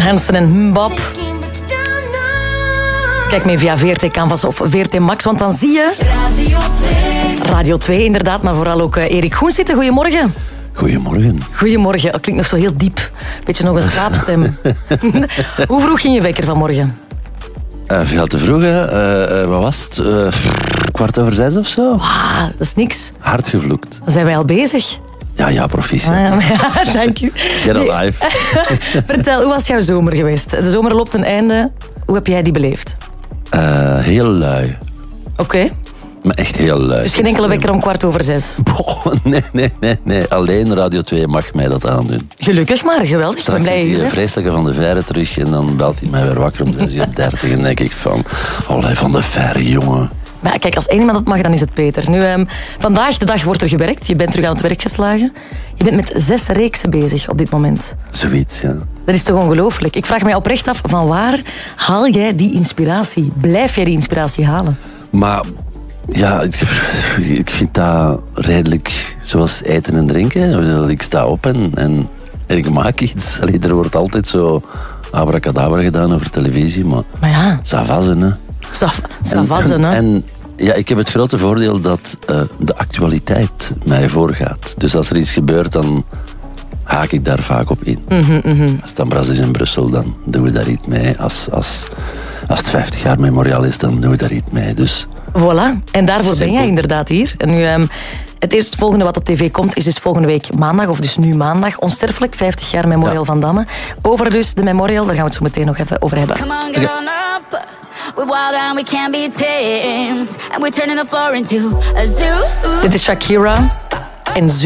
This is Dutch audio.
Hansen en Mbap. Kijk mee via VRT Canvas of VRT Max, want dan zie je... Radio 2, inderdaad, maar vooral ook Erik Goens zitten. Goedemorgen. Goedemorgen. Goedemorgen. Dat klinkt nog zo heel diep. Beetje nog een slaapstem. Hoe vroeg ging je wekker vanmorgen? Veel te vroeg, hè. Wat was het? 6:15 of zo? Ah, dat is niks. Hard gevloekt. Dan zijn wij al bezig. Ja, proficiat. Ja, dank u. Get alive. Vertel, hoe was jouw zomer geweest? De zomer loopt ten einde. Hoe heb jij die beleefd? Heel lui. Oké. Maar echt heel lui. Dus geen enkele wekker om 6:15? Boah, nee. Alleen Radio 2 mag mij dat aandoen. Gelukkig maar, geweldig. Straks Ik ben blij is die hier. vreselijke Van de Veire terug en dan belt hij mij weer wakker om 6:30 en dan denk ik van... Allee, Van de Veire, jongen. Maar kijk, als één iemand dat mag, dan is het Peter. Nu, vandaag de dag wordt er gewerkt. Je bent terug aan het werk geslagen. Je bent met 6 reeksen bezig op dit moment. Zoiets, ja. Dat is toch ongelooflijk? Ik vraag mij oprecht af, van waar haal jij die inspiratie? Blijf jij die inspiratie halen? Maar ja, ik vind dat redelijk zoals eten en drinken. Ik sta op en ik maak iets. Allee, er wordt altijd zo abracadabra gedaan over televisie, maar ja. Savazen, hè. Savazen, hè. En ja, ik heb het grote voordeel dat de actualiteit mij voorgaat. Dus als er iets gebeurt, dan haak ik daar vaak op in. Als het Ambras is in Brussel, dan doen we daar iets mee. Als het 50 jaar memoriaal is, dan doen we daar iets mee. Dus... Voilà, en daarvoor ben jij inderdaad hier. En nu, het eerstvolgende wat op tv komt is dus volgende week maandag, of dus nu maandag, Onsterfelijk, 50 jaar Memorial van Damme. Over dus de Memorial, daar gaan we het zo meteen nog even over hebben. Come on, get on up. We're wild and we can't be tamed. And we're turning the floor into a zoo. Dit is Shakira en Zoo.